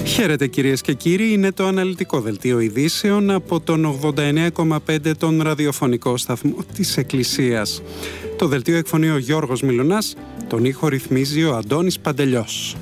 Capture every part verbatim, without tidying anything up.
Χαίρετε κυρίες και κύριοι, είναι το αναλυτικό δελτίο ειδήσεων από τον ογδόντα εννέα κόμμα πέντε τον ραδιοφωνικό σταθμό της Εκκλησίας. Το δελτίο εκφωνεί ο Γιώργος Μιλωνάς, τον ήχο ρυθμίζει ο Αντώνης Παντελιός.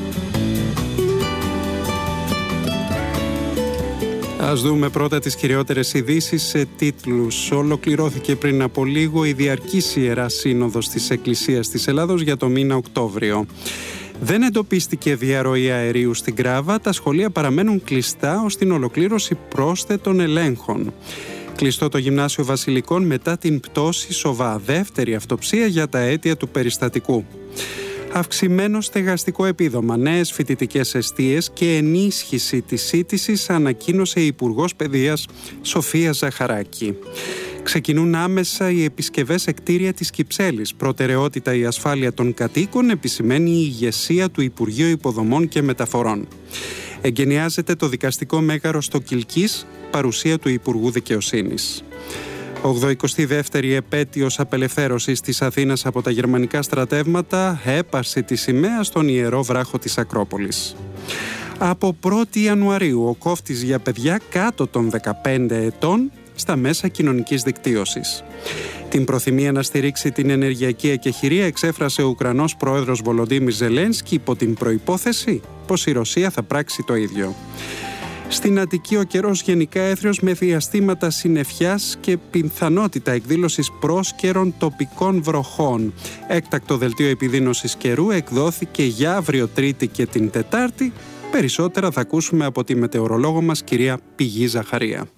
Ας δούμε πρώτα τις κυριότερες ειδήσεις σε τίτλους. Ολοκληρώθηκε πριν από λίγο η διαρκής Ιερά Σύνοδος της Εκκλησίας της Ελλάδος για το μήνα Οκτώβριο. Δεν εντοπίστηκε διαρροή αερίου στην Κράβα, τα σχολεία παραμένουν κλειστά ως την ολοκλήρωση πρόσθετων ελέγχων. Κλειστό το Γυμνάσιο Βασιλικών μετά την πτώση Σοβά, δεύτερη αυτοψία για τα αίτια του περιστατικού. Αυξημένο στεγαστικό επίδομα, νέες φοιτητικές εστίες και ενίσχυση της σύντησης ανακοίνωσε η Υπουργός Παιδείας Σοφία Ζαχαράκη. Ξεκινούν άμεσα οι επισκευές σε κτίρια της Κυψέλης. Προτεραιότητα η ασφάλεια των κατοίκων, επισημαίνει η ηγεσία του Υπουργείου Υποδομών και Μεταφορών. Εγκαινιάζεται το δικαστικό μέγαρο στο Κιλκής, παρουσία του Υπουργού Δικαιοσύνης. ογδοηκοστή δεύτερη επέτειος απελευθέρωσης της Αθήνας από τα γερμανικά στρατεύματα, έπαρση τη σημαία στον Ιερό Βράχο της Ακρόπολης. Από πρώτη Ιανουαρίου ο κόφτης για παιδιά κάτω των δεκαπέντε ετών στα μέσα κοινωνικής δικτύωσης. Την προθυμία να στηρίξει την ενεργειακή εκεχηρία εξέφρασε ο Ουκρανός πρόεδρος Βολοντίμιρ Ζελένσκι υπό την προϋπόθεση πως η Ρωσία θα πράξει το ίδιο. Στην Αττική ο καιρός γενικά έθριος με διαστήματα συννεφιάς και πιθανότητα εκδήλωσης πρόσκαιρων τοπικών βροχών. Έκτακτο δελτίο επιδείνωσης καιρού εκδόθηκε για αύριο Τρίτη και την Τετάρτη. Περισσότερα θα ακούσουμε από τη μετεωρολόγο μας κυρία Πηγή Ζαχαρία.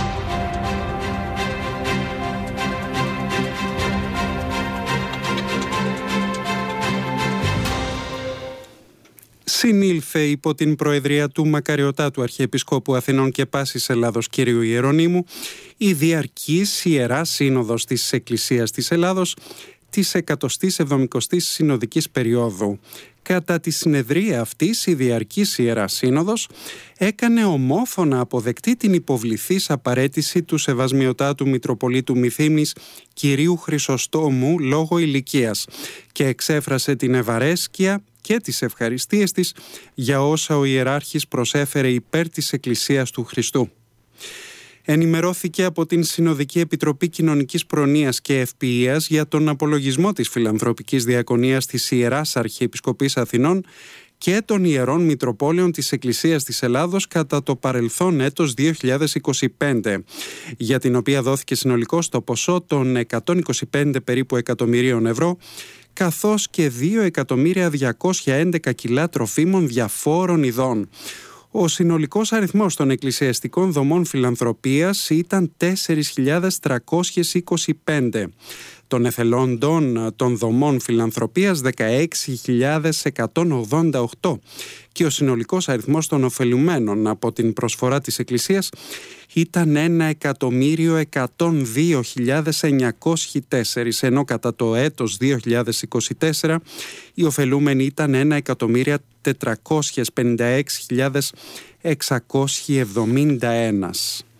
Συνήλθε υπό την προεδρία του Μακαριωτάτου Αρχιεπισκόπου Αθηνών και Πάσης Ελλάδος κ. Ιερονύμου η διαρκής Ιερά Σύνοδος της Εκκλησίας της Ελλάδος της εκατοστής εβδομηκοστής Συνοδικής Περίοδου. Κατά τη συνεδρία αυτής η διαρκής Ιερά Σύνοδος έκανε ομόφωνα αποδεκτή την υποβληθής απαρέτηση του Σεβασμιωτάτου Μητροπολίτου Μυθύμνης κυρίου Χρυσοστόμου λόγω ηλικίας και εξέφρασε την ευαρέσκεια και τις ευχαριστίες της για όσα ο Ιεράρχης προσέφερε υπέρ της Εκκλησίας του Χριστού. Ενημερώθηκε από την Συνοδική Επιτροπή Κοινωνικής Προνοίας και Ευποιίας για τον απολογισμό της Φιλανθρωπικής Διακονίας της Ιεράς Αρχιεπισκοπής Αθηνών και των Ιερών Μητροπόλεων της Εκκλησίας της Ελλάδος κατά το παρελθόν έτος δύο χιλιάδες είκοσι πέντε, για την οποία δόθηκε συνολικό το ποσό των εκατόν είκοσι πέντε περίπου εκατομμυρίων ευρώ, καθώς και δύο εκατομμύρια διακόσια έντεκα κιλά τροφίμων διαφόρων ειδών. Ο συνολικός αριθμός των εκκλησιαστικών δομών φιλανθρωπίας ήταν τέσσερις χιλιάδες τριακόσιες είκοσι πέντε. Των εθελόντων των δομών φιλανθρωπίας δεκαέξι χιλιάδες εκατόν ογδόντα οκτώ και ο συνολικός αριθμός των ωφελουμένων από την προσφορά της Εκκλησίας ήταν ένα εκατομμύριο εκατόν δύο χιλιάδες εννιακόσιοι τέσσερα, ενώ κατά το έτος δύο χιλιάδες είκοσι τέσσερα οι ωφελούμενοι ήταν ένα εκατομμύριο τετρακόσιες πενήντα έξι χιλιάδες εξακόσιοι εβδομήντα ένα.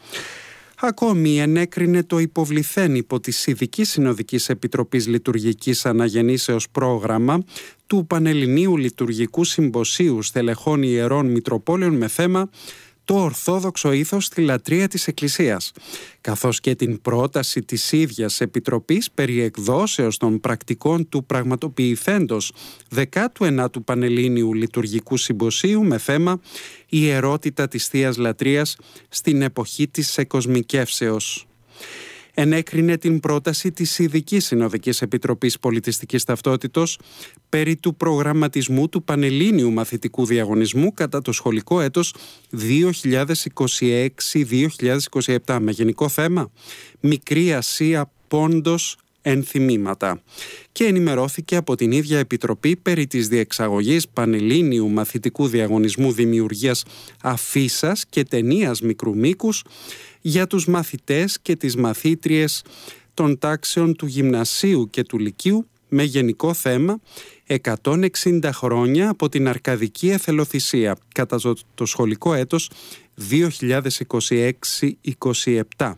Ακόμη ενέκρινε το υποβληθέν υπό της Ειδικής Συνοδικής Επιτροπής Λειτουργικής Αναγεννήσεως πρόγραμμα του Πανελληνίου Λειτουργικού Συμποσίου Στελεχών Ιερών Μητροπόλεων με θέμα το Ορθόδοξο ήθος στη λατρεία της Εκκλησίας, καθώς και την πρόταση της ίδιας Επιτροπής περί εκδόσεως των πρακτικών του πραγματοποιηθέντος δεκάτου ενάτου Πανελλήνιου Λειτουργικού Συμποσίου με θέμα η ιερότητα της Θείας Λατρείας στην εποχή της εκοσμικεύσεως. Ενέκρινε την πρόταση της Ειδικής Συνοδικής Επιτροπής Πολιτιστικής Ταυτότητος περί του προγραμματισμού του Πανελλήνιου Μαθητικού Διαγωνισμού κατά το σχολικό έτος δύο χιλιάδες είκοσι έξι δύο χιλιάδες είκοσι επτά με γενικό θέμα «Μικρή Ασία Πόντος ενθυμήματα» και ενημερώθηκε από την ίδια Επιτροπή περί της διεξαγωγής Πανελλήνιου Μαθητικού Διαγωνισμού Δημιουργίας Αφίσας και Ταινίας Μικρού Μήκους για τους μαθητές και τις μαθήτριες των τάξεων του Γυμνασίου και του Λυκείου με γενικό θέμα εκατόν εξήντα χρόνια από την Αρκαδική Εθελοθυσία κατά το σχολικό έτος δύο χιλιάδες είκοσι έξι είκοσι επτά.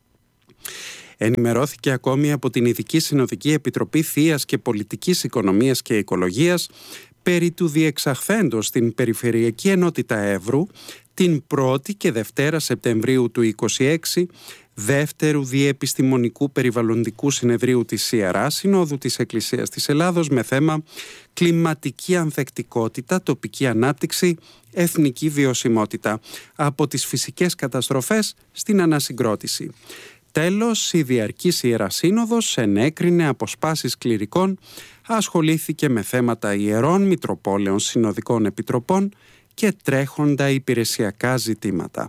Ενημερώθηκε ακόμη από την Ειδική Συνοδική Επιτροπή Θείας και Πολιτικής Οικονομίας και Οικολογίας περί του διεξαχθέντος στην Περιφερειακή Ενότητα Εύρου την πρώτη και Δευτέρα Σεπτεμβρίου του είκοσι έξι, δεύτερου Διεπιστημονικού Περιβαλλοντικού Συνεδρίου της Ιερά Συνόδου της Εκκλησίας της Ελλάδος με θέμα «Κλιματική ανθεκτικότητα, τοπική ανάπτυξη, εθνική βιωσιμότητα από τις φυσικές καταστροφές στην ανασυγκρότηση». Τέλος, η διαρκής Ιερά Σύνοδος ενέκρινε αποσπάσεις κληρικών, ασχολήθηκε με θέματα ιερών, μητροπόλεων, συνοδικών επιτροπών και τρέχοντα υπηρεσιακά ζητήματα.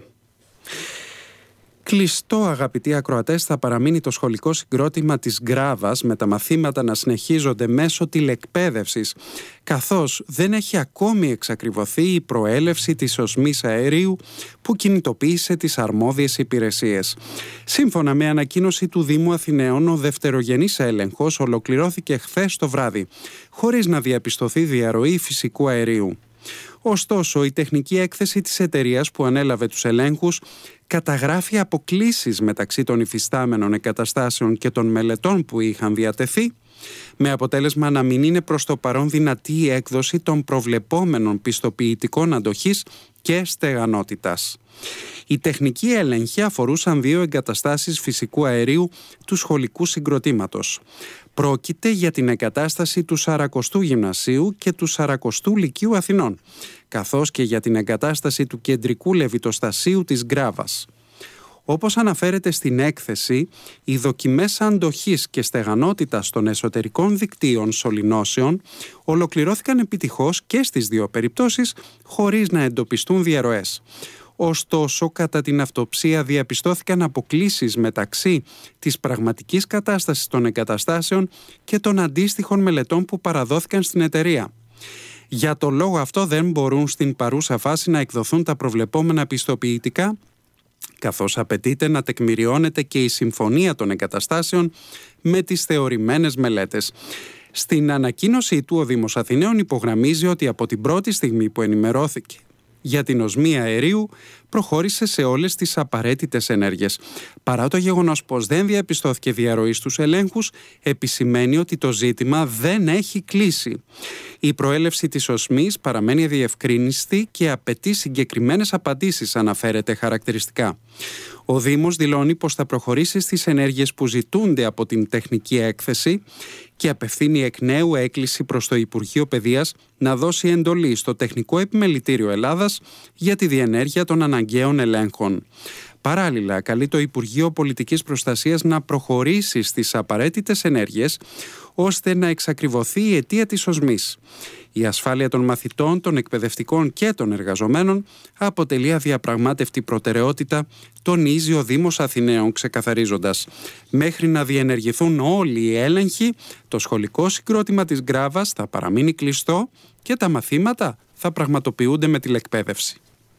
Κλειστό, αγαπητοί ακροατές, θα παραμείνει το σχολικό συγκρότημα της Γκράβας, με τα μαθήματα να συνεχίζονται μέσω τηλεκπαίδευσης, καθώς δεν έχει ακόμη εξακριβωθεί η προέλευση της οσμής αερίου που κινητοποίησε τις αρμόδιες υπηρεσίες. Σύμφωνα με ανακοίνωση του Δήμου Αθηναίων, ο δευτερογενής έλεγχος ολοκληρώθηκε χθες το βράδυ, χωρίς να διαπιστωθεί διαρροή φυσικού αερίου. Ωστόσο, η τεχνική έκθεση της εταιρείας που ανέλαβε τους ελέγχους καταγράφει αποκλίσεις μεταξύ των υφιστάμενων εγκαταστάσεων και των μελετών που είχαν διατεθεί, με αποτέλεσμα να μην είναι προς το παρόν δυνατή η έκδοση των προβλεπόμενων πιστοποιητικών αντοχής και στεγανότητας. Οι τεχνικοί έλεγχοι αφορούσαν δύο εγκαταστάσεις φυσικού αερίου του σχολικού συγκροτήματος. Πρόκειται για την εγκατάσταση του Σαρακοστού Γυμνασίου και του Σαρακοστού Λυκείου Αθηνών, καθώς και για την εγκατάσταση του Κεντρικού Λεβιτοστασίου της Γκράβας. Όπως αναφέρεται στην έκθεση, οι δοκιμές αντοχής και στεγανότητας των εσωτερικών δικτύων σωληνώσεων ολοκληρώθηκαν επιτυχώς και στις δύο περιπτώσεις, χωρίς να εντοπιστούν διαρροές. Ωστόσο, κατά την αυτοψία διαπιστώθηκαν αποκλίσεις μεταξύ της πραγματικής κατάστασης των εγκαταστάσεων και των αντίστοιχων μελετών που παραδόθηκαν στην εταιρεία. Για το λόγο αυτό δεν μπορούν στην παρούσα φάση να εκδοθούν τα προβλεπόμενα πιστοποιητικά, καθώς απαιτείται να τεκμηριώνεται και η συμφωνία των εγκαταστάσεων με τις θεωρημένες μελέτες. Στην ανακοίνωσή του, ο Δήμος Αθηναίων υπογραμμίζει ότι από την πρώτη στιγμή που ενημερώθηκε για την οσμή αερίου προχώρησε σε όλες τις απαραίτητες ενέργειες. Παρά το γεγονός πως δεν διαπιστώθηκε διαρροή στους ελέγχους, επισημαίνει ότι το ζήτημα δεν έχει κλείσει. Η προέλευση της οσμής παραμένει αδιευκρίνιστη και απαιτεί συγκεκριμένες απαντήσεις, αναφέρεται χαρακτηριστικά. Ο Δήμος δηλώνει πως θα προχωρήσει στις ενέργειες που ζητούνται από την τεχνική έκθεση και απευθύνει εκ νέου έκκληση προς το Υπουργείο Παιδείας να δώσει εντολή στο Τεχνικό Επιμελητήριο Ελλάδας για τη διενέργεια των αναγκαίων ελέγχων. Παράλληλα, καλεί το Υπουργείο Πολιτικής Προστασίας να προχωρήσει στις απαραίτητες ενέργειες ώστε να εξακριβωθεί η αιτία της οσμής. Η ασφάλεια των μαθητών, των εκπαιδευτικών και των εργαζομένων αποτελεί αδιαπραγμάτευτη προτεραιότητα, τονίζει ο Δήμος Αθηναίων, ξεκαθαρίζοντας: μέχρι να διενεργηθούν όλοι οι έλεγχοι, το σχολικό συγκρότημα της Γκράβας θα παραμείνει κλειστό και τα μαθήματα θα πραγματοποιούνται με τηλεκπαίδευση.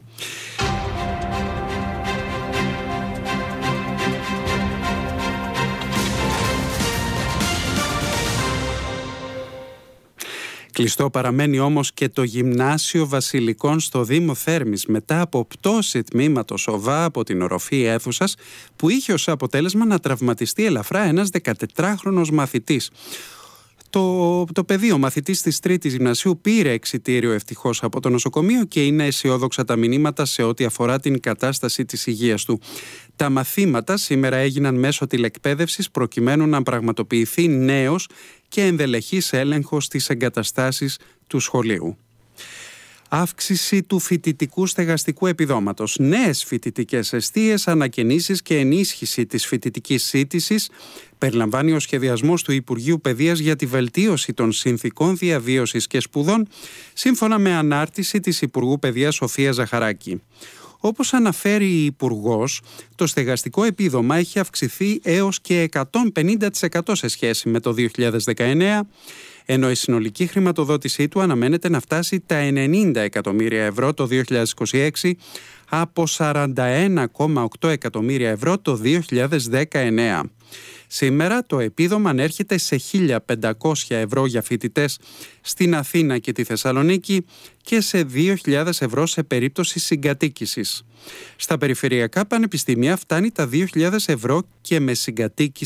Κλειστό παραμένει όμως και το Γυμνάσιο Βασιλικών στο Δήμο Θέρμης μετά από πτώση τμήματος ΟΒΑ από την οροφή αίθουσας που είχε ως αποτέλεσμα να τραυματιστεί ελαφρά ένας δεκατετράχρονος μαθητής. Το, το παιδί, ο μαθητής της Τρίτης Γυμνασίου, πήρε εξιτήριο ευτυχώς από το νοσοκομείο και είναι αισιόδοξα τα μηνύματα σε ό,τι αφορά την κατάσταση της υγείας του. Τα μαθήματα σήμερα έγιναν μέσω τηλεκπαίδευσης προκειμένου να πραγματοποιηθεί νέος και ενδελεχής έλεγχος στις εγκαταστάσεις του σχολείου. Αύξηση του φοιτητικού στεγαστικού επιδόματος, νέες φοιτητικές εστίες, ανακαινήσεις και ενίσχυση της φοιτητικής σύντησης περιλαμβάνει ο σχεδιασμός του Υπουργείου Παιδείας για τη βελτίωση των συνθηκών διαβίωσης και σπουδών, σύμφωνα με ανάρτηση της Υπουργού Παιδείας Σοφία Ζαχαράκη. Όπως αναφέρει η Υπουργός, το στεγαστικό επίδομα έχει αυξηθεί έως και εκατόν πενήντα τοις εκατό σε σχέση με το δύο χιλιάδες δεκαεννέα, ενώ η συνολική χρηματοδότησή του αναμένεται να φτάσει τα ενενήντα εκατομμύρια ευρώ το δύο χιλιάδες είκοσι έξι από σαράντα ένα κόμμα οκτώ εκατομμύρια ευρώ το δύο χιλιάδες δεκαεννέα. Σήμερα το επίδομα ανέρχεται σε χίλια πεντακόσια ευρώ για φοιτητές στην Αθήνα και τη Θεσσαλονίκη και σε δύο χιλιάδες ευρώ σε περίπτωση συγκατοίκησης. Στα περιφερειακά πανεπιστήμια φτάνει τα δύο χιλιάδες ευρώ και με συγκατοίκηση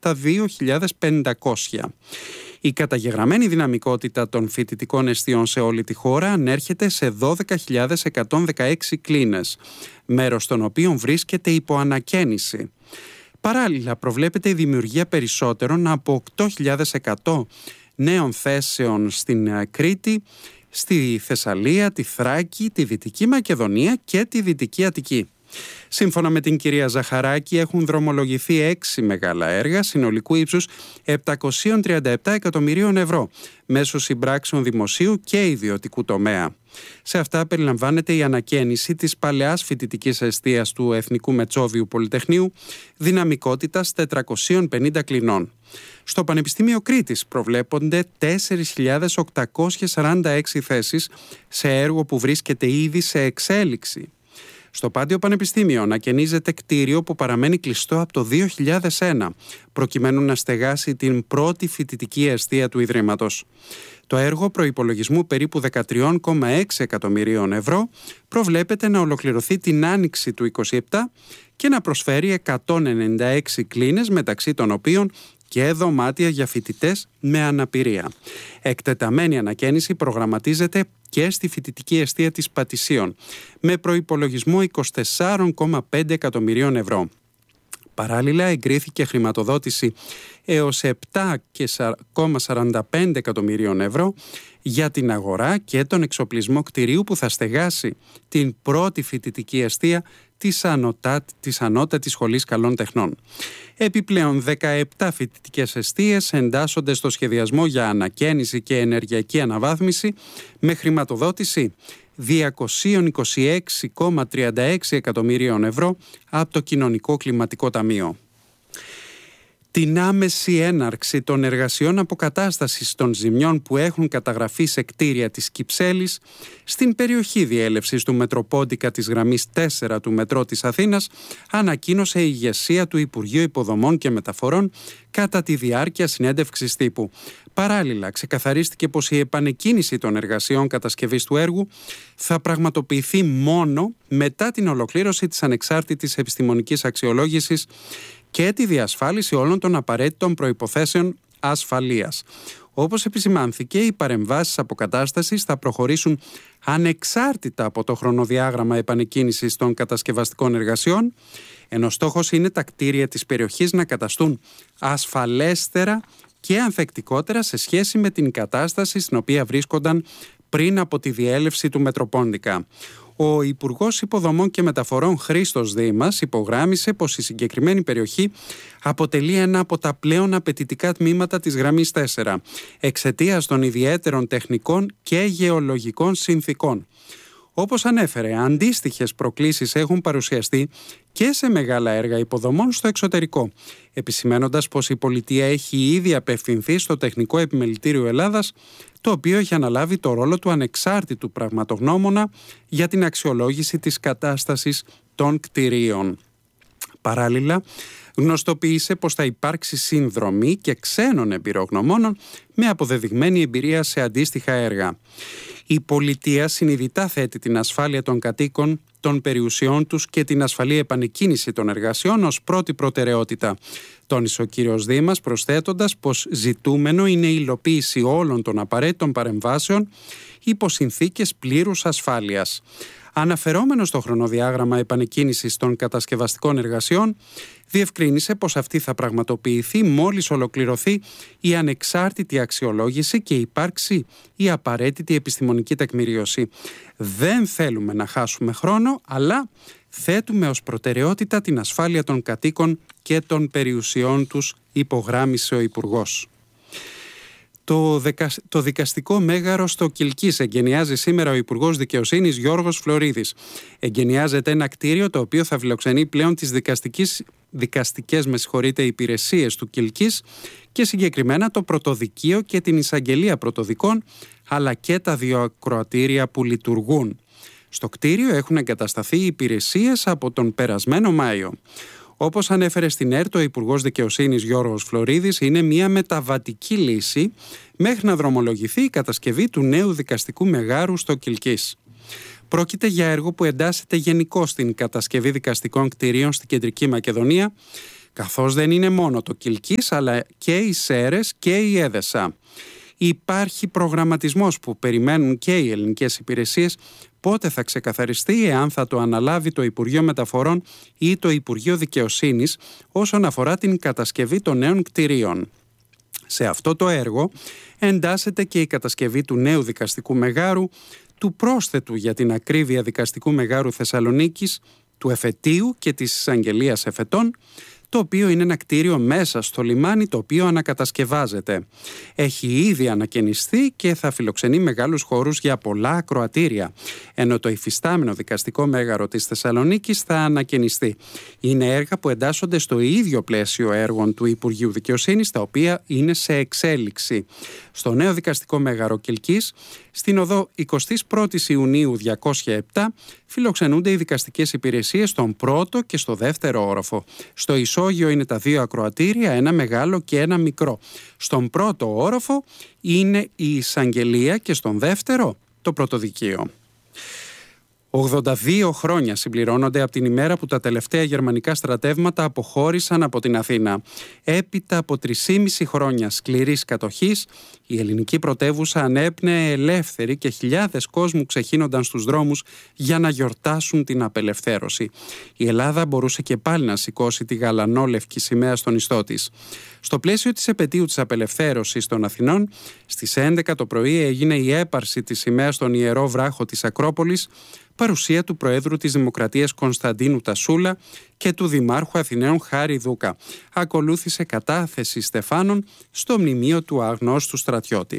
τα δύο χιλιάδες πεντακόσια. Η καταγεγραμμένη δυναμικότητα των φοιτητικών εστιών σε όλη τη χώρα ανέρχεται σε δώδεκα χιλιάδες εκατόν δεκαέξι κλίνες, μέρος των οποίων βρίσκεται υπό ανακαίνιση. Παράλληλα, προβλέπεται η δημιουργία περισσότερων από οκτώ χιλιάδες εκατό νέων θέσεων στην Κρήτη, στη Θεσσαλία, τη Θράκη, τη Δυτική Μακεδονία και τη Δυτική Αττική. Σύμφωνα με την κυρία Ζαχαράκη, έχουν δρομολογηθεί έξι μεγάλα έργα συνολικού ύψους επτακόσια τριάντα επτά εκατομμυρίων ευρώ μέσω συμπράξεων δημοσίου και ιδιωτικού τομέα. Σε αυτά περιλαμβάνεται η ανακαίνιση της παλαιάς φοιτητικής εστίας του Εθνικού Μετσόβιου Πολυτεχνείου δυναμικότητας τετρακόσιων πενήντα κλινών. Στο Πανεπιστήμιο Κρήτης προβλέπονται τέσσερις χιλιάδες οκτακόσιες σαράντα έξι θέσεις σε έργο που βρίσκεται ήδη σε εξέλιξη. Στο Πάντιο Πανεπιστήμιο ανακαινίζεται κτίριο που παραμένει κλειστό από το δύο χιλιάδες ένα, προκειμένου να στεγάσει την πρώτη φοιτητική εστία του Ιδρύματος. Το έργο προϋπολογισμού περίπου δεκατρία κόμμα έξι εκατομμυρίων ευρώ προβλέπεται να ολοκληρωθεί την άνοιξη του είκοσι επτά και να προσφέρει εκατόν ενενήντα έξι κλίνες, μεταξύ των οποίων και δωμάτια για φοιτητές με αναπηρία. Εκτεταμένη ανακαίνιση προγραμματίζεται και στη φοιτητική εστία της Πατησίων, με προϋπολογισμό είκοσι τέσσερα κόμμα πέντε εκατομμυρίων ευρώ. Παράλληλα, εγκρίθηκε χρηματοδότηση έως επτά κόμμα σαράντα πέντε εκατομμυρίων ευρώ για την αγορά και τον εξοπλισμό κτηρίου που θα στεγάσει την πρώτη φοιτητική εστία της, ανωτά, της Ανώτατης Σχολής Καλών Τεχνών. Επιπλέον, δεκαεπτά φοιτητικές εστίες εντάσσονται στο σχεδιασμό για ανακαίνιση και ενεργειακή αναβάθμιση με χρηματοδότηση διακόσια είκοσι έξι κόμμα τριάντα έξι εκατομμυρίων ευρώ από το Κοινωνικό Κλιματικό Ταμείο. Την άμεση έναρξη των εργασιών αποκατάστασης των ζημιών που έχουν καταγραφεί σε κτίρια της Κυψέλης στην περιοχή διέλευσης του Μετροπόντικα της γραμμής τέσσερα του Μετρό της Αθήνας ανακοίνωσε η ηγεσία του Υπουργείου Υποδομών και Μεταφορών κατά τη διάρκεια συνέντευξης τύπου. Παράλληλα, ξεκαθαρίστηκε πως η επανεκκίνηση των εργασιών κατασκευής του έργου θα πραγματοποιηθεί μόνο μετά την ολοκλήρωση της ανεξάρτητης επιστημονικής αξιολόγησης και τη διασφάλιση όλων των απαραίτητων προϋποθέσεων ασφαλείας. Όπως επισημάνθηκε, οι παρεμβάσεις αποκατάστασης θα προχωρήσουν ανεξάρτητα από το χρονοδιάγραμμα επανεκκίνησης των κατασκευαστικών εργασιών, ενώ στόχος είναι τα κτίρια της περιοχής να καταστούν ασφαλέστερα και ανθεκτικότερα σε σχέση με την κατάσταση στην οποία βρίσκονταν πριν από τη διέλευση του Μετροπόντικα. Ο Υπουργός Υποδομών και Μεταφορών Χρήστος Δήμας υπογράμμισε πως η συγκεκριμένη περιοχή αποτελεί ένα από τα πλέον απαιτητικά τμήματα της γραμμής τέσσερα, εξαιτίας των ιδιαίτερων τεχνικών και γεωλογικών συνθήκων. Όπως ανέφερε, αντίστοιχες προκλήσεις έχουν παρουσιαστεί και σε μεγάλα έργα υποδομών στο εξωτερικό, επισημένοντας πως η πολιτεία έχει ήδη απευθυνθεί στο Τεχνικό Επιμελητήριο Ελλάδας, το οποίο έχει αναλάβει το ρόλο του ανεξάρτητου πραγματογνώμονα για την αξιολόγηση της κατάστασης των κτηρίων. Παράλληλα, γνωστοποίησε πως θα υπάρξει συνδρομή και ξένων εμπειρογνωμόνων με αποδεδειγμένη εμπειρία σε αντίστοιχα έργα. Η πολιτεία συνειδητά θέτει την ασφάλεια των κατοίκων, των περιουσιών τους και την ασφαλή επανεκκίνηση των εργασιών ως πρώτη προτεραιότητα, τόνισε ο κύριος Δήμας, προσθέτοντας πως ζητούμενο είναι η υλοποίηση όλων των απαραίτητων παρεμβάσεων υπό συνθήκες πλήρους ασφάλειας. Αναφερόμενο στο χρονοδιάγραμμα επανεκκίνησης των κατασκευαστικών εργασιών, διευκρίνησε πως αυτή θα πραγματοποιηθεί μόλις ολοκληρωθεί η ανεξάρτητη αξιολόγηση και υπάρξει η απαραίτητη επιστημονική τεκμηρίωση. Δεν θέλουμε να χάσουμε χρόνο, αλλά θέτουμε ως προτεραιότητα την ασφάλεια των κατοίκων και των περιουσιών τους, υπογράμμισε ο Υπουργός. Το, δεκα... το δικαστικό μέγαρο στο Κιλκής εγκαινιάζει σήμερα ο Υπουργός Δικαιοσύνης Γιώργος Φλωρίδης. Εγκαινιάζεται ένα κτίριο το οποίο θα φιλοξενεί πλέον τις δικαστικές, δικαστικές με συγχωρείτε, υπηρεσίες του Κιλκής και συγκεκριμένα το πρωτοδικείο και την εισαγγελία πρωτοδικών, αλλά και τα δύο ακροατήρια που λειτουργούν. Στο κτίριο έχουν εγκατασταθεί υπηρεσίες από τον περασμένο Μάιο. Όπως ανέφερε στην ΕΡΤ ο Υπουργός Δικαιοσύνης Γιώργος Φλωρίδης, είναι μια μεταβατική λύση μέχρι να δρομολογηθεί η κατασκευή του νέου δικαστικού μεγάρου στο Κιλκής. Πρόκειται για έργο που εντάσσεται γενικώς στην κατασκευή δικαστικών κτηρίων στην Κεντρική Μακεδονία, καθώς δεν είναι μόνο το Κιλκής αλλά και οι Σέρρες και η Έδεσα. Υπάρχει προγραμματισμός που περιμένουν και οι ελληνικές υπηρεσίες πότε θα ξεκαθαριστεί εάν θα το αναλάβει το Υπουργείο Μεταφορών ή το Υπουργείο Δικαιοσύνης όσον αφορά την κατασκευή των νέων κτηρίων. Σε αυτό το έργο εντάσσεται και η κατασκευή του νέου δικαστικού μεγάρου, του πρόσθετου για την ακρίβεια δικαστικού μεγάρου Θεσσαλονίκης, του εφετείου και της εισαγγελίας εφετών, το οποίο είναι ένα κτίριο μέσα στο λιμάνι το οποίο ανακατασκευάζεται. Έχει ήδη ανακαινιστεί και θα φιλοξενεί μεγάλους χώρους για πολλά ακροατήρια, ενώ το υφιστάμενο δικαστικό μέγαρο της Θεσσαλονίκης θα ανακαινιστεί. Είναι έργα που εντάσσονται στο ίδιο πλαίσιο έργων του Υπουργείου Δικαιοσύνης, τα οποία είναι σε εξέλιξη. Στο νέο δικαστικό μέγαρο Κιλκής, στην οδό εικοστή πρώτη Ιουνίου διακόσια επτά, φιλοξενούνται οι δικαστικές υπηρεσίες στον πρώτο και στο δεύτερο όροφο. Στο ισόγειο είναι τα δύο ακροατήρια, ένα μεγάλο και ένα μικρό. Στον πρώτο όροφο είναι η εισαγγελία και στον δεύτερο το πρωτοδικείο. ογδόντα δύο χρόνια συμπληρώνονται από την ημέρα που τα τελευταία γερμανικά στρατεύματα αποχώρησαν από την Αθήνα. Έπειτα από τρισήμιση χρόνια σκληρής κατοχής, η ελληνική πρωτεύουσα ανέπνεε ελεύθερη και χιλιάδες κόσμου ξεχύνονταν στους δρόμους για να γιορτάσουν την απελευθέρωση. Η Ελλάδα μπορούσε και πάλι να σηκώσει τη γαλανόλευκη σημαία στον ιστό της. Στο πλαίσιο της επετείου της απελευθέρωσης των Αθηνών, στις έντεκα το πρωί έγινε η έπαρση της σημαίας στον Ιερό Βράχο της Ακρόπολης, παρουσία του Προέδρου της Δημοκρατίας Κωνσταντίνου Τασούλα και του Δημάρχου Αθηναίων Χάρη Δούκα. Ακολούθησε κατάθεση στεφάνων στο μνημείο του αγνώστου στρατιώτη.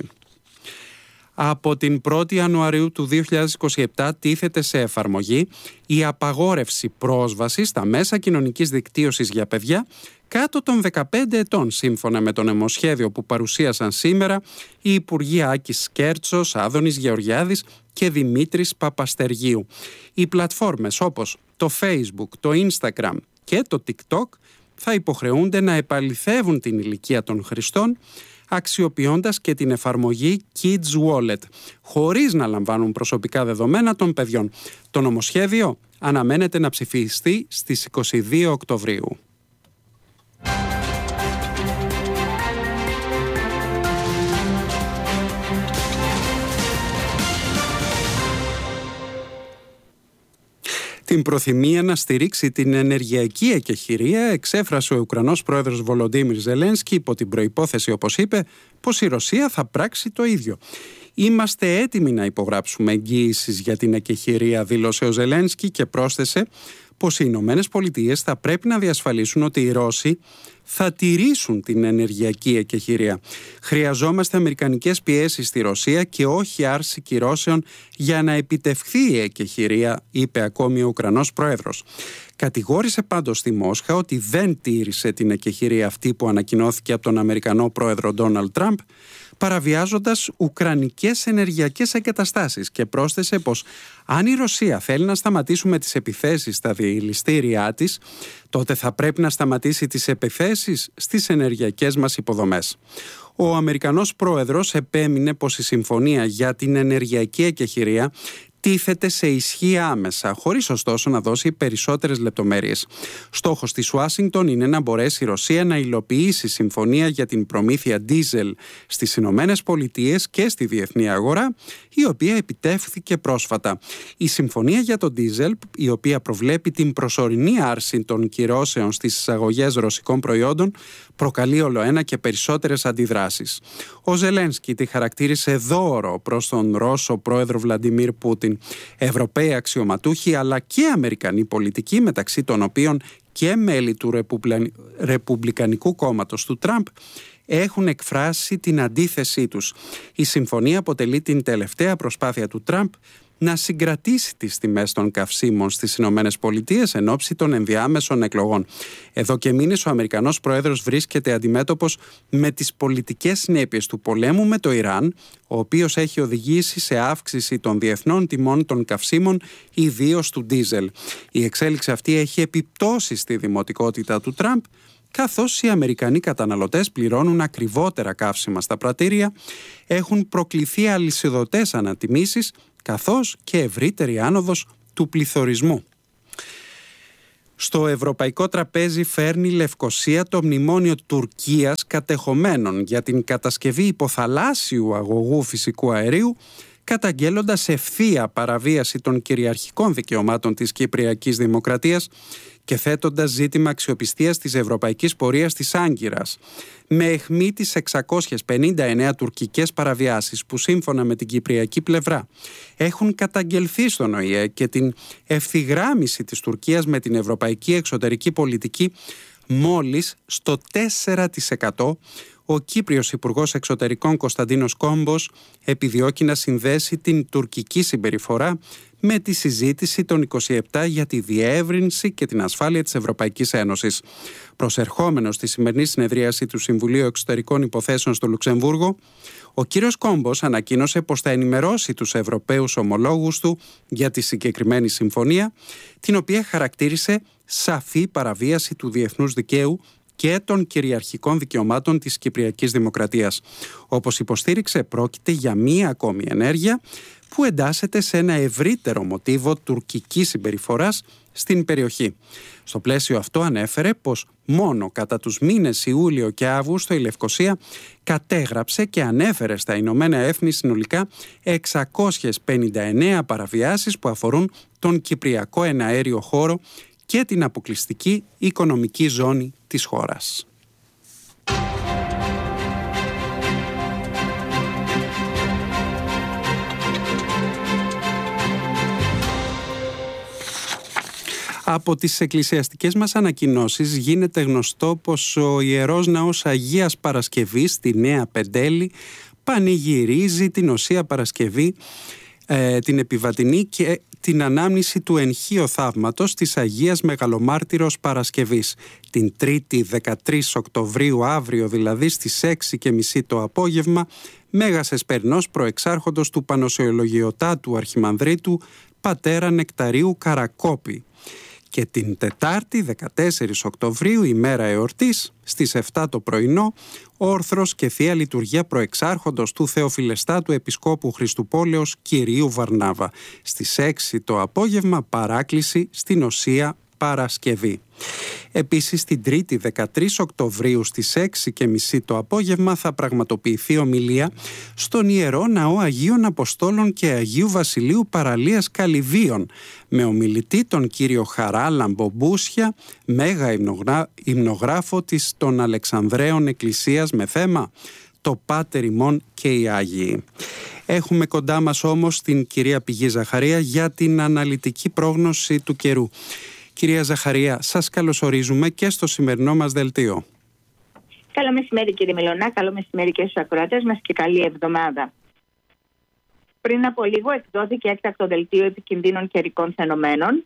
Από την πρώτη Ιανουαρίου του δύο χιλιάδες είκοσι επτά τίθεται σε εφαρμογή η απαγόρευση πρόσβασης στα μέσα κοινωνικής δικτύωσης για παιδιά κάτω των δεκαπέντε ετών, σύμφωνα με το νομοσχέδιο που παρουσίασαν σήμερα οι Υπουργοί Άκης Σκέρτσος, Άδωνης Γεωργιάδης και Δημήτρης Παπαστεργίου. Οι πλατφόρμες όπως το Facebook, το Instagram και το TikTok θα υποχρεούνται να επαληθεύουν την ηλικία των χρηστών αξιοποιώντας και την εφαρμογή Kids Wallet, χωρίς να λαμβάνουν προσωπικά δεδομένα των παιδιών. Το νομοσχέδιο αναμένεται να ψηφιστεί στις είκοσι δύο Οκτωβρίου. Την προθυμία να στηρίξει την ενεργειακή εκεχηρία εξέφρασε ο Ουκρανός πρόεδρος Βολοντίμιρ Ζελένσκι υπό την προϋπόθεση, όπως είπε, πως η Ρωσία θα πράξει το ίδιο. «Είμαστε έτοιμοι να υπογράψουμε εγγύησεις για την εκεχηρία», δήλωσε ο Ζελένσκι και πρόσθεσε πως οι Ηνωμένες Πολιτείες θα πρέπει να διασφαλίσουν ότι οι Ρώσοι θα τηρήσουν την ενεργειακή εκεχηρία. «Χρειαζόμαστε αμερικανικές πιέσεις στη Ρωσία και όχι άρση κυρώσεων για να επιτευχθεί η εκεχηρία», είπε ακόμη ο Ουκρανός πρόεδρος. Κατηγόρησε πάντως τη Μόσχα ότι δεν τήρησε την εκεχηρία αυτή που ανακοινώθηκε από τον Αμερικανό πρόεδρο Ντόναλντ Τραμπ, παραβιάζοντας ουκρανικές ενεργειακές εγκαταστάσεις, και πρόσθεσε πως αν η Ρωσία θέλει να σταματήσουμε τις επιθέσεις στα διελιστήριά της, τότε θα πρέπει να σταματήσει τις επιθέσεις στις ενεργειακές μας υποδομές. Ο Αμερικανός πρόεδρος επέμεινε πως η συμφωνία για την ενεργειακή εκεχηρία τίθεται σε ισχύ άμεσα, χωρίς ωστόσο να δώσει περισσότερες λεπτομέρειες. Στόχος της Ουάσιγκτον είναι να μπορέσει η Ρωσία να υλοποιήσει συμφωνία για την προμήθεια ντίζελ στις Ηνωμένες Πολιτείες και στη διεθνή αγορά, η οποία επιτεύχθηκε πρόσφατα. Η συμφωνία για το ντίζελ, η οποία προβλέπει την προσωρινή άρση των κυρώσεων στις εισαγωγές ρωσικών προϊόντων, προκαλεί ολοένα και περισσότερες αντιδράσεις. Ο Ζελένσκι τη χαρακτήρισε δώρο προς τον Ρώσο πρόεδρο Βλαντιμίρ Πούτιν. Ευρωπαίοι αξιωματούχοι αλλά και Αμερικανοί πολιτικοί, μεταξύ των οποίων και μέλη του Ρεπουμπλα... Ρεπουμπλικανικού κόμματος του Τραμπ, έχουν εκφράσει την αντίθεσή τους. Η συμφωνία αποτελεί την τελευταία προσπάθεια του Τραμπ να συγκρατήσει τις τιμές των καυσίμων στις Ηνωμένες Πολιτείες εν ώψη των ενδιάμεσων εκλογών. Εδώ και μήνες ο Αμερικανός πρόεδρος βρίσκεται αντιμέτωπος με τις πολιτικές συνέπειες του πολέμου με το Ιράν, ο οποίος έχει οδηγήσει σε αύξηση των διεθνών τιμών των καυσίμων, ιδίως του ντίζελ. Η εξέλιξη αυτή έχει επιπτώσει στη δημοτικότητα του Τραμπ, καθώς οι Αμερικανοί καταναλωτές πληρώνουν ακριβότερα καύσιμα στα πρατήρια, έχουν προκληθεί αλυσιδωτές ανατιμήσεις, καθώς και ευρύτερη άνοδος του πληθωρισμού. Στο ευρωπαϊκό τραπέζι φέρνει η Λευκωσία το μνημόνιο Τουρκίας κατεχομένων για την κατασκευή υποθαλάσσιου αγωγού φυσικού αερίου, καταγγέλλοντας ευθεία παραβίαση των κυριαρχικών δικαιωμάτων της Κυπριακής Δημοκρατίας και θέτοντας ζήτημα αξιοπιστίας της ευρωπαϊκής πορείας της Άγκυρας, με αιχμή τις εξακόσιες πενήντα εννέα τουρκικές παραβιάσεις που σύμφωνα με την κυπριακή πλευρά έχουν καταγγελθεί στον Ο Η Ε και την ευθυγράμμιση της Τουρκίας με την ευρωπαϊκή εξωτερική πολιτική μόλις στο τέσσερα τοις εκατό. Ο Κύπριος Υπουργός Εξωτερικών Κωνσταντίνος Κόμπος επιδιώκει να συνδέσει την τουρκική συμπεριφορά με τη συζήτηση των είκοσι επτά για τη διεύρυνση και την ασφάλεια της Ευρωπαϊκής Ένωσης. Προσερχόμενος στη σημερινή συνεδρίαση του Συμβουλίου Εξωτερικών Υποθέσεων στο Λουξεμβούργο, ο κύριος Κόμπος ανακοίνωσε πως θα ενημερώσει τους Ευρωπαίους ομολόγους του για τη συγκεκριμένη συμφωνία, την οποία χαρακτήρισε σαφή παραβίαση του διεθνούς δικαίου και των κυριαρχικών δικαιωμάτων της Κυπριακής Δημοκρατίας. Όπως υποστήριξε, πρόκειται για μία ακόμη ενέργεια που εντάσσεται σε ένα ευρύτερο μοτίβο τουρκικής συμπεριφοράς στην περιοχή. Στο πλαίσιο αυτό ανέφερε πως μόνο κατά τους μήνες Ιούλιο και Αύγουστο η Λευκωσία κατέγραψε και ανέφερε στα Ηνωμένα Έθνη συνολικά εξακόσιες πενήντα εννέα παραβιάσεις που αφορούν τον Κυπριακό εναέριο χώρο και την αποκλειστική οικονομική ζώνη της χώρας. Από τις εκκλησιαστικές μας ανακοινώσεις γίνεται γνωστό πως ο Ιερός Ναός Αγίας Παρασκευής στη Νέα Πεντέλη πανηγυρίζει την Οσία Παρασκευή, ε, την επιβατινή και την ανάμνηση του Ενχείου Θαύματος της Αγίας Μεγαλομάρτυρος Παρασκευής. Την Τρίτη δεκατρείς Οκτωβρίου, αύριο δηλαδή, στις έξι και μισή το απόγευμα, Μέγας Εσπερινός Προεξάρχοντος του Πανοσιολογιωτάτου Αρχιμανδρίτου Πατέρα Νεκταρίου Καρακόπη. Και την Τετάρτη δεκατέσσερις Οκτωβρίου, ημέρα εορτής, στις επτά το πρωινό, όρθρος και Θεία Λειτουργία Προεξάρχοντος του Θεοφιλεστάτου Επισκόπου Χριστουπόλεως Κυρίου Βαρνάβα. Στις έξι το απόγευμα, παράκληση στην Οσία Παρασκευή. Επίσης, την Τρίτη δεκατρείς Οκτωβρίου στις έξι και μισή το απόγευμα θα πραγματοποιηθεί ομιλία στον Ιερό Ναό Αγίων Αποστόλων και Αγίου Βασιλείου Παραλίας Καλυβίων, με ομιλητή τον κύριο Χαράλαμπο Μπούσια, μέγα υμνογρά... υμνογράφο της των Αλεξανδραίων Εκκλησίας, με θέμα «Το Πάτερ ημών και οι Άγιοι». Έχουμε κοντά μας όμως την κυρία Πηγή Ζαχαρία για την αναλυτική πρόγνωση του καιρού. Κυρία Ζαχαρία, σας καλωσορίζουμε και στο σημερινό μας δελτίο. Καλό μεσημέρι κύριε Μιλωνά, καλό μεσημέρι και στους ακροατές μας και καλή εβδομάδα. Πριν από λίγο εκδόθηκε έκτακτο δελτίο επικινδύνων καιρικών φαινομένων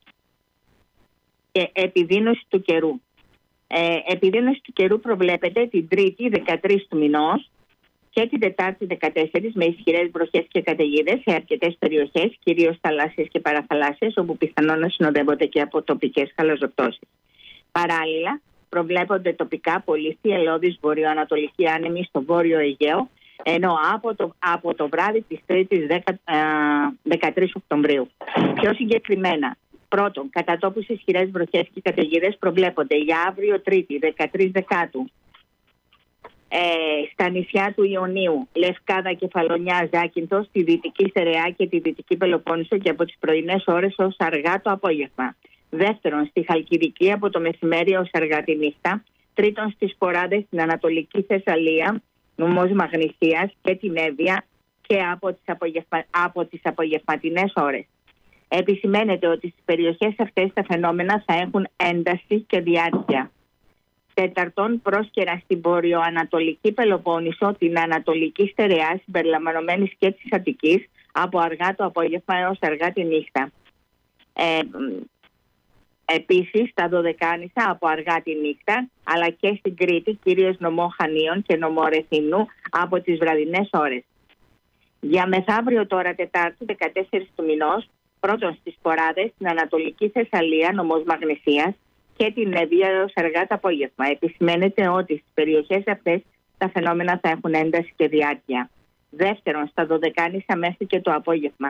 και επιδείνωση του καιρού. Ε, επιδείνωση του καιρού προβλέπεται την Τρίτη δεκατρείς του μηνός και την Τετάρτη δεκατέσσερις με ισχυρές βροχές και καταιγίδες σε αρκετές περιοχές, κυρίως θαλάσσιες και παραθαλάσσιες, όπου πιθανόν να συνοδεύονται και από τοπικές χαλαζοπτώσεις. Παράλληλα, προβλέπονται τοπικά πολύστη ελώδης βορειοανατολική άνεμη στο βόρειο Αιγαίο, ενώ από το, από το βράδυ της Τρίτης δεκατρείς Οκτωβρίου. Πιο συγκεκριμένα, πρώτον, κατά τόπους ισχυρές βροχές και καταιγίδες προβλέπονται για αύριο Τρίτη δεκατρείς Δεκάτου. Ε, στα νησιά του Ιωνίου, Λευκάδα, Κεφαλονιά, Ζάκυνθο, στη Δυτική Στερεά και τη Δυτική Πελοπόννησο και από τις πρωινές ώρες ως αργά το απόγευμα. Δεύτερον, στη Χαλκιδική από το μεσημέρι ως αργά τη νύχτα. Τρίτον, στις Ποράδες στην Ανατολική Θεσσαλία, νομός Μαγνησίας και την Εύβοια και από τις, απογευμα... από τις απογευματινές ώρες. Επισημαίνεται ότι στις περιοχές αυτές τα φαινόμενα θα έχουν ένταση και διάρκεια. Τέταρτον, πρόσκαιρα στην βορειοανατολική Πελοπόννησο, την Ανατολική Στερεά συμπεριλαμβανομένης και της Αττικής, από αργά το απόγευμα έως αργά τη νύχτα. Ε, επίσης, στα Δωδεκάνησα από αργά τη νύχτα, αλλά και στην Κρήτη, κυρίως νομό Χανίων και νομό Ρεθυμνού, από τις βραδινές ώρες. Για μεθαύριο τώρα, Τετάρτη, δεκατέσσερις του μηνός, πρώτον στις Ποράδες, στην Ανατολική Θεσσαλία, νομός Μαγνησίας, και την Εύβοια έως αργά το απόγευμα. Επισημαίνεται ότι στις περιοχές αυτές τα φαινόμενα θα έχουν ένταση και διάρκεια. Δεύτερον, στα Δωδεκάνησα μέχρι και το απόγευμα.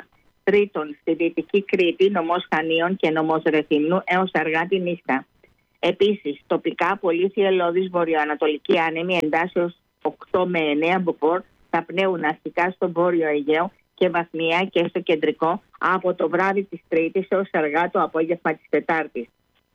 Τρίτον, στη Δυτική Κρήτη, νομός Χανίων και νομός Ρεθύμνου έως αργά τη νύχτα. Επίσης, τοπικά Πολύθια Λόδης βορειοανατολική άνεμη εντάσσεως οκτώ με εννέα μποφόρ θα πνέουν αστικά στο Βόρειο Αιγαίο και βαθμία και στο κεντρικό από το βράδυ της Τρίτης έως αργά το απόγευμα της Τετάρτης.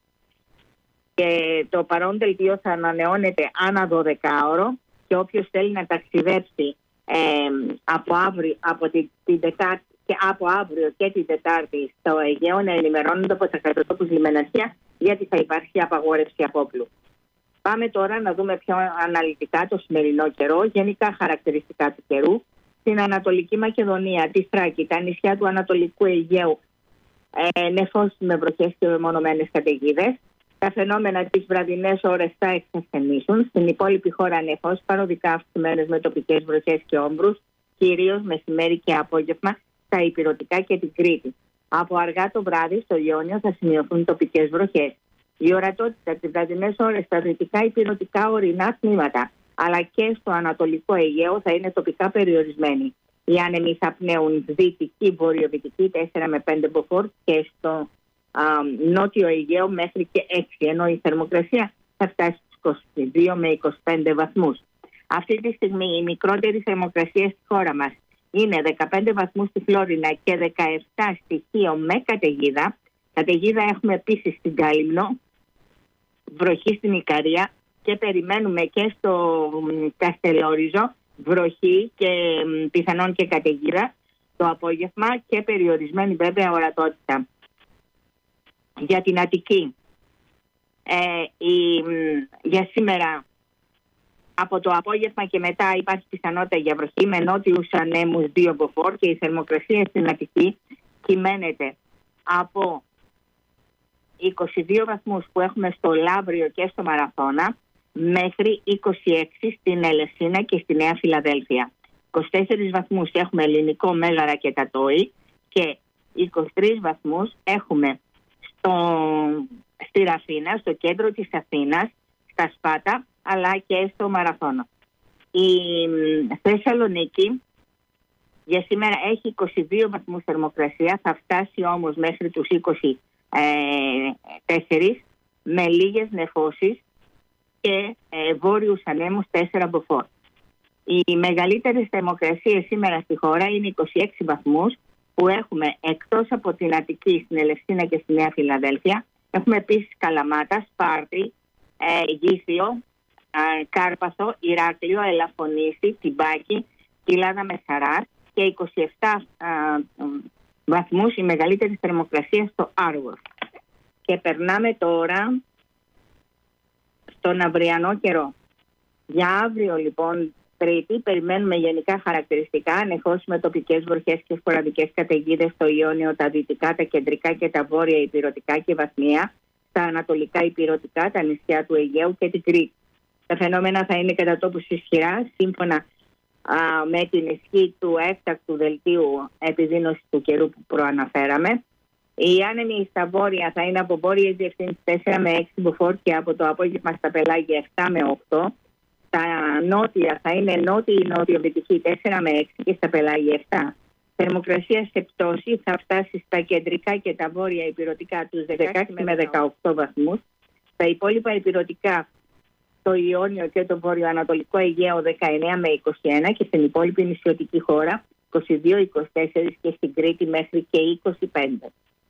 Και το παρόν δελτίο θα ανανεώνεται ανά δωδεκάωρο και όποιος θέλει να ταξιδέψει ε, από, αύριο, από την, την Τετάρτη και από αύριο και την Τετάρτη στο Αιγαίο να ενημερώνονται από τα κατατόπους λιμεναρχία, γιατί θα υπάρχει απαγόρευση απόπλου. Πάμε τώρα να δούμε πιο αναλυτικά το σημερινό καιρό, γενικά χαρακτηριστικά του καιρού. Στην Ανατολική Μακεδονία, τη Θράκη, τα νησιά του Ανατολικού Αιγαίου, ε, νεφώσεις με βροχές και μεμονωμένες καταιγίδες. Τα φαινόμενα τις βραδινές ώρες θα εξασθενήσουν. Στην υπόλοιπη χώρα νεφώσεις παροδικά αυξημένες με τοπικές βροχές και όμπρους, κυρίως μεσημέρι και απόγευμα στα ηπειρωτικά και την Κρήτη. Από αργά το βράδυ στο Ιόνιο θα σημειωθούν τοπικές βροχές. Η ορατότητα τις βραδινές ώρες στα δυτικά ηπειρωτικά ορεινά τμήματα, αλλά και στο Ανατολικό Αιγαίο θα είναι τοπικά περιορισμένη. Οι άνεμοι θα πνέουν δυτική, βορειοδυτική τέσσερα με πέντε μποφόρ και στο α, νότιο Αιγαίο μέχρι και έξι, ενώ η θερμοκρασία θα φτάσει στους είκοσι δύο με είκοσι πέντε βαθμούς. Αυτή τη στιγμή η μικρότερη θερμοκρασία στη χώρα μας είναι δεκαπέντε βαθμούς στη Φλόρινα και δεκαεπτά στη Χίο με καταιγίδα. Καταιγίδα έχουμε επίσης στην Κάλυμνο, βροχή στην Ικαρία και περιμένουμε και στο Καστελόριζο βροχή και πιθανόν και καταιγίδα το απόγευμα και περιορισμένη βέβαια ορατότητα. Για την Αττική, ε, η, για σήμερα από το απόγευμα και μετά υπάρχει πιθανότητα για βροχή με νότιους ανέμους δύο μποφόρ και η θερμοκρασία στην Αττική κυμαίνεται από είκοσι δύο βαθμούς που έχουμε στο Λαύριο και στο Μαραθώνα μέχρι είκοσι έξι στην Ελευσίνα και στη Νέα Φιλαδέλφια. είκοσι τέσσερις βαθμούς έχουμε Ελληνικό Μέγαρα και Τατόη και είκοσι τρεις βαθμούς έχουμε στο, στη Ραφίνα, στο κέντρο της Αθήνας, στα Σπάτα αλλά και στο Μαραθώνα. Η Θεσσαλονίκη για σήμερα έχει είκοσι δύο βαθμούς θερμοκρασία, θα φτάσει όμως μέχρι τους είκοσι τέσσερα με λίγες νεφώσεις και ε, βόρειους ανέμους τέσσερα μποφόρ. Οι μεγαλύτερες θερμοκρασίες σήμερα στη χώρα είναι είκοσι έξι βαθμούς που έχουμε εκτός από την Αττική, στην Ελευσίνα και στη Νέα Φιλαδέλφια. Έχουμε επίσης Καλαμάτα, Σπάρτη, ε, Γήθιο, ε, Κάρπαθο, Ηράκλειο, Ελαφωνήσι, Τιμπάκη, Κοιλάδα Μεσαράς και είκοσι επτά ε, βαθμούς η μεγαλύτερη θερμοκρασία στο Άργος. Και περνάμε τώρα στον αυριανό καιρό. Για αύριο λοιπόν Τρίτη περιμένουμε γενικά χαρακτηριστικά νεφώσεις με τοπικές βροχές και σποραδικές καταιγίδες στο Ιόνιο, τα δυτικά, τα κεντρικά και τα βόρεια ηπειρωτικά και βαθμία, στα ανατολικά ηπειρωτικά, τα νησιά του Αιγαίου και την Κρήτη. Τα φαινόμενα θα είναι κατά τόπους ισχυρά σύμφωνα α, με την ισχύ του έκτακτου δελτίου επιδείνωσης του καιρού που προαναφέραμε. Οι άνεμοι στα βόρεια θα είναι από βόρειες διευθύνσεις τέσσερα με έξι μποφόρ και από το απόγευμα στα πελάγια επτά με οκτώ. Τα νότια θα είναι νότιοι ή νότιο-δυτικοί τέσσερα με έξι και στα πελάγια επτά. Θερμοκρασία σε πτώση θα φτάσει στα κεντρικά και τα βόρεια ηπειρωτικά τους δεκαέξι με δεκαοκτώ βαθμούς. Στα υπόλοιπα ηπειρωτικά, το Ιόνιο και το βορειοανατολικό Αιγαίο δεκαεννέα με είκοσι ένα και στην υπόλοιπη νησιωτική χώρα είκοσι δύο με είκοσι τέσσερα και στην Κρήτη μέχρι και είκοσι πέντε.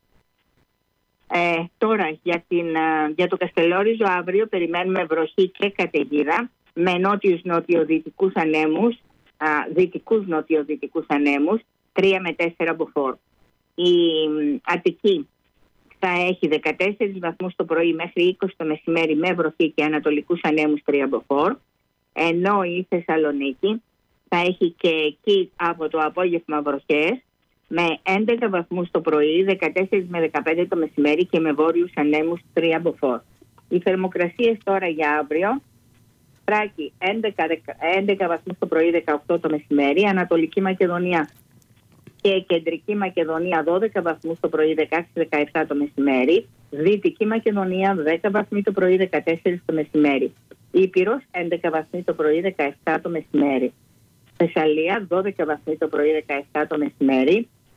Ε, τώρα για, την, για το Καστελόριζο αύριο περιμένουμε βροχή και καταιγίδα με νότιους νοτιοδυτικούς ανέμους, α, δυτικούς νοτιοδυτικούς ανέμους, τρία με τέσσερα μποφόρ. Η Αττική θα έχει δεκατέσσερις βαθμούς το πρωί μέχρι είκοσι το μεσημέρι με βροχή και ανατολικούς ανέμους τρία μποφόρ, ενώ η Θεσσαλονίκη θα έχει και εκεί από το απόγευμα βροχές με έντεκα βαθμούς το πρωί, δεκατέσσερα με δεκαπέντε το μεσημέρι και με βόρειους ανέμους τρία μποφόρ. Οι θερμοκρασίες τώρα για αύριο: Θράκη έντεκα, έντεκα βαθμούς το πρωί, δεκαοκτώ το μεσημέρι, Ανατολική Μακεδονία και Κεντρική Μακεδονία δώδεκα βαθμούς το πρωί, δεκαέξι με δεκαεπτά το μεσημέρι, Δυτική Μακεδονία δέκα βαθμοί το πρωί, δεκατέσσερα το μεσημέρι, Ήπειρος έντεκα βαθμοί το πρωί, δεκαεπτά το μεσημέρι, Θεσσαλία δώδεκα βαθμοί το πρωί, δεκαεπτά το μεσημέρι,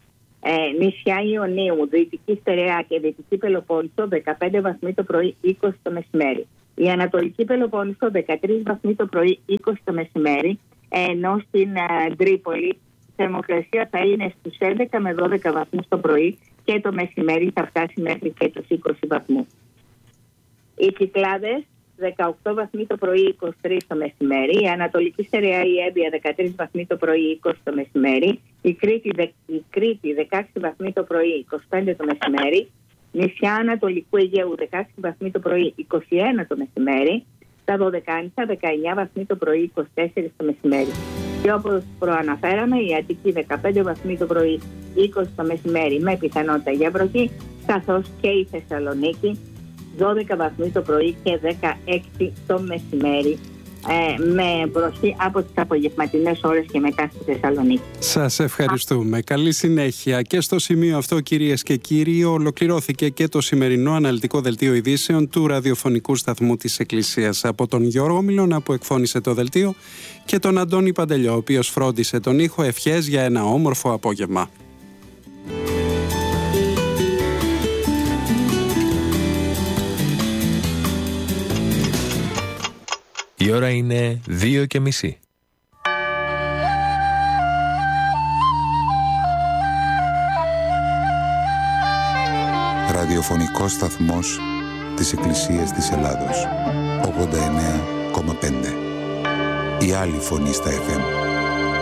Ε, νησιά Ιωνίου, Δυτική Στερεά και Δυτική Πελοπόννησο δεκαπέντε βαθμοί το πρωί, είκοσι το μεσημέρι. Η Ανατολική Πελοπόννησο δεκατρείς βαθμοί το πρωί, είκοσι το μεσημέρι. Ενώ στην uh, Τρίπολη η θερμοκρασία θα είναι στους έντεκα με δώδεκα βαθμούς το πρωί και το μεσημέρι θα φτάσει μέχρι και τους είκοσι βαθμούς. Οι Κυκλάδες δεκαοκτώ βαθμοί το πρωί, είκοσι τρεις το μεσημέρι. Η Ανατολική Στερεά, η Έμπεια δεκατρείς βαθμοί το πρωί, είκοσι το μεσημέρι. Η Κρήτη, η Κρήτη δεκαέξι βαθμοί το πρωί, είκοσι πέντε το μεσημέρι. Νησιά Ανατολικού Αιγαίου δεκαέξι βαθμοί το πρωί, είκοσι ένα το μεσημέρι. Τα Δωδεκάνησα δεκαεννιά βαθμοί το πρωί, είκοσι τέσσερα το μεσημέρι. Και όπως προαναφέραμε, η Αττική δεκαπέντε βαθμοί το πρωί, είκοσι το μεσημέρι με πιθανότητα για βροχή, καθώς και η Θεσσαλονίκη δώδεκα βαθμοί το πρωί και δεκαέξι το μεσημέρι, ε, με βροχή από τις απογευματινές ώρες και μετά στη Θεσσαλονίκη. Σας ευχαριστούμε. Καλή συνέχεια. Και στο σημείο αυτό, κυρίες και κύριοι, ολοκληρώθηκε και το σημερινό αναλυτικό δελτίο ειδήσεων του ραδιοφωνικού σταθμού της Εκκλησίας. Από τον Γιώργο Μιλώνα που εκφώνησε το δελτίο και τον Αντώνη Παντελιό, ο οποίος φρόντισε τον ήχο. Ευχές για ένα όμορφο απόγευμα. Η ώρα είναι δύο και μισή. Ραδιοφωνικός σταθμός της Εκκλησίας της Ελλάδος. ογδόντα εννέα κόμμα πέντε. Η άλλη φωνή στα εφ εμ.